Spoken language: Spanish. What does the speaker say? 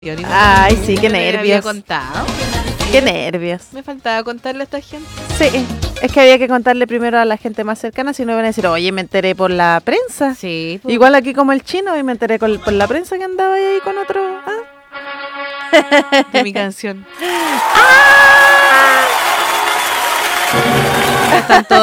Ay, sí, qué No le había nervios. contado. Qué nervios. Me faltaba contarle a esta gente. Sí, es que había que contarle primero a la gente más cercana, si no iban a decir, oye, me enteré por la prensa. Sí. Pues. Igual aquí como el chino, y me enteré por la prensa que andaba ahí con otro. De mi canción. ¡Ah! Están todos